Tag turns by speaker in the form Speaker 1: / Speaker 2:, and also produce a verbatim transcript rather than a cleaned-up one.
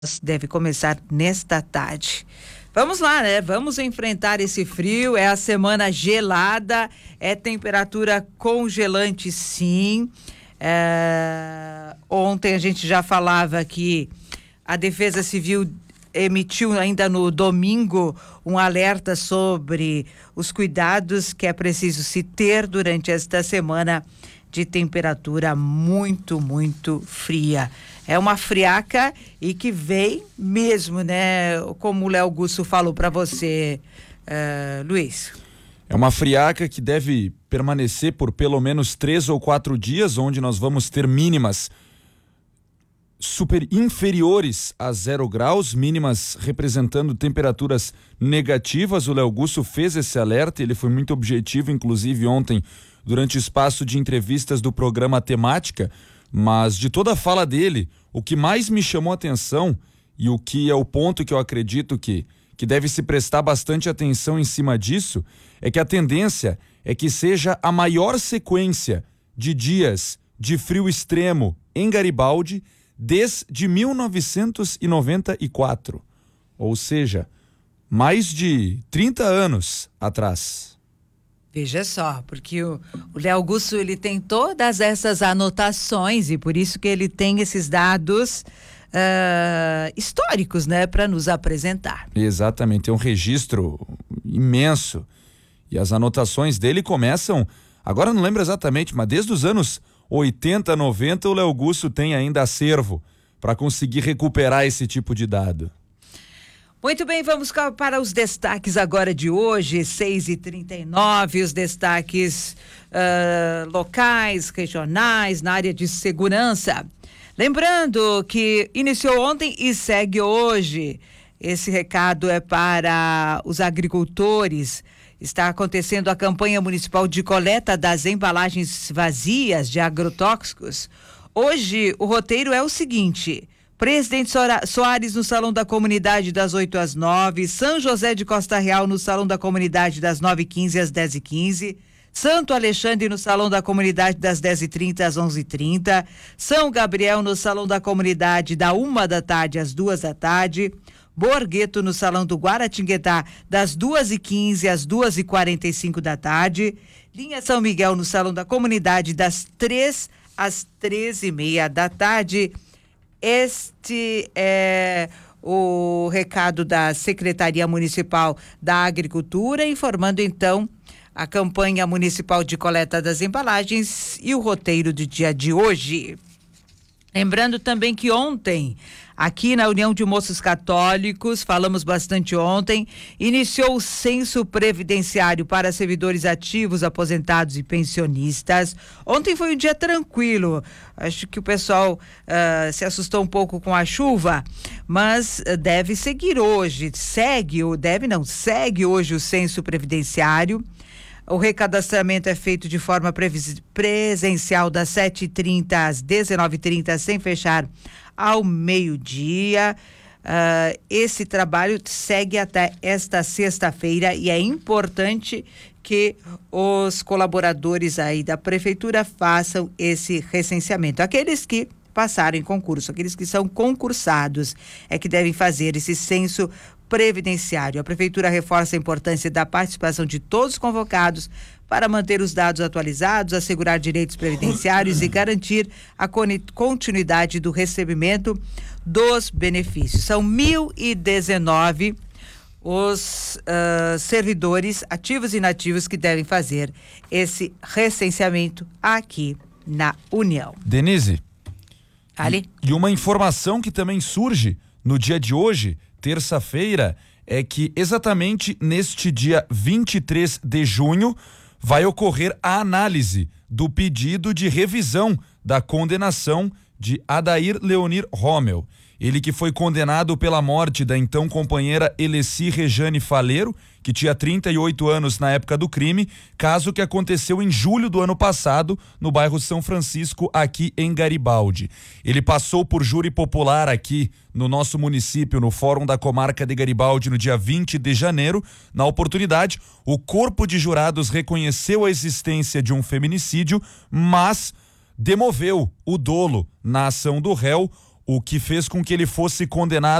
Speaker 1: deve começar nesta tarde. Vamos lá, né? Vamos enfrentar esse frio. É a semana gelada, é temperatura congelante, sim. É... Ontem a gente já falava que a Defesa Civil emitiu ainda no domingo um alerta sobre os cuidados que é preciso se ter durante esta semana de temperatura muito, muito fria. É uma friaca e que vem mesmo, né? Como o Léo Gusso falou para você, uh, Luiz.
Speaker 2: É uma friaca que deve permanecer por pelo menos três ou quatro dias, onde nós vamos ter mínimas super inferiores a zero graus, mínimas representando temperaturas negativas. O Léo Gusso fez esse alerta, ele foi muito objetivo, inclusive ontem, durante o espaço de entrevistas do programa Temática, mas de toda a fala dele, o que mais me chamou a atenção e o que é o ponto que eu acredito que, que deve se prestar bastante atenção em cima disso, é que a tendência é que seja a maior sequência de dias de frio extremo em Garibaldi desde mil novecentos e noventa e quatro, ou seja, mais de trinta anos atrás.
Speaker 1: Veja só, porque o Léo Gusso, ele tem todas essas anotações e por isso que ele tem esses dados uh, históricos, né, para nos apresentar.
Speaker 2: Exatamente, tem um registro imenso e as anotações dele começam, agora não lembro exatamente, mas desde os anos oitenta, noventa o Léo Gusso tem ainda acervo para conseguir recuperar esse tipo de dado.
Speaker 1: Muito bem, vamos para os destaques agora de hoje, seis e trinta e nove, os destaques uh, locais, regionais, na área de segurança. Lembrando que iniciou ontem e segue hoje. Esse recado é para os agricultores. Está acontecendo a campanha municipal de coleta das embalagens vazias de agrotóxicos. Hoje, o roteiro é o seguinte: Presidente Soares no Salão da Comunidade das oito às nove, São José de Costa Real no Salão da Comunidade das nove e quinze às dez e quinze, Santo Alexandre no Salão da Comunidade das dez e trinta às onze e trinta, São Gabriel no Salão da Comunidade da uma da tarde às duas da tarde, Borgueto no Salão do Guaratinguetá das duas e quinze às duas e quarenta e cinco da tarde, Linha São Miguel no Salão da Comunidade das três às treze e meia da tarde. Este é o recado da Secretaria Municipal da Agricultura, informando então a campanha municipal de coleta das embalagens e o roteiro do dia de hoje. Lembrando também que ontem, aqui na União de Moços Católicos, falamos bastante ontem, iniciou o censo previdenciário para servidores ativos, aposentados e pensionistas. Ontem foi um dia tranquilo, acho que o pessoal uh, se assustou um pouco com a chuva, mas uh, deve seguir hoje, segue, ou deve não, segue hoje o censo previdenciário. O recadastramento é feito de forma presencial das sete e trinta às dezenove e trinta, sem fechar ao meio-dia. Uh, esse trabalho segue até esta sexta-feira e é importante que os colaboradores aí da prefeitura façam esse recenseamento. Aqueles que passaram em concurso, aqueles que são concursados é que devem fazer esse censo previdenciário. A prefeitura reforça a importância da participação de todos os convocados para manter os dados atualizados, assegurar direitos previdenciários e garantir a continuidade do recebimento dos benefícios. São mil e dezenove os uh, servidores ativos e inativos que devem fazer esse recenseamento aqui na União.
Speaker 2: Denise,
Speaker 1: Ali.
Speaker 2: E uma informação que também surge no dia de hoje, terça-feira, é que exatamente neste dia vinte e três de junho vai ocorrer a análise do pedido de revisão da condenação de Adair Leonir Rommel. Ele que foi condenado pela morte da então companheira Eleci Rejane Faleiro, que tinha trinta e oito anos na época do crime, caso que aconteceu em julho do ano passado, no bairro São Francisco, aqui em Garibaldi. Ele passou por júri popular aqui no nosso município, no Fórum da Comarca de Garibaldi, no dia vinte de janeiro. Na oportunidade, o corpo de jurados reconheceu a existência de um feminicídio, mas demoveu o dolo na ação do réu. o que fez com que ele fosse condenado